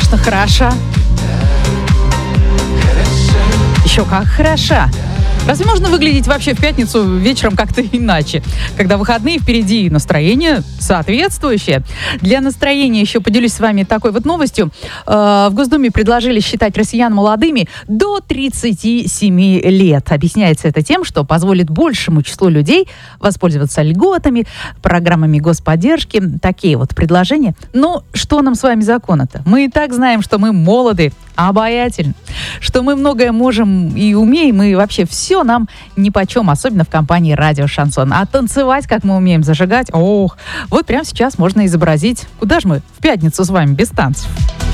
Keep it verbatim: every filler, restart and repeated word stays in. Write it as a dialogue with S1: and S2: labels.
S1: конечно, хороша. Еще как хороша. Разве можно выглядеть вообще в пятницу вечером как-то иначе? Когда выходные впереди, настроение соответствующее. Для настроения еще поделюсь с вами такой вот новостью. Э, в Госдуме предложили считать россиян молодыми до тридцати семи лет. Объясняется это тем, что позволит большему числу людей воспользоваться льготами, программами господдержки. Такие вот предложения. Но что нам с вами закон-то? Мы и так знаем, что мы молоды, обаятельны, что мы многое можем и умеем, и вообще все нам нипочем, особенно в компании «Радио Шансон». А танцевать, как мы умеем зажигать, ох, вот прямо сейчас можно изобразить. Куда же мы в пятницу с вами без танцев?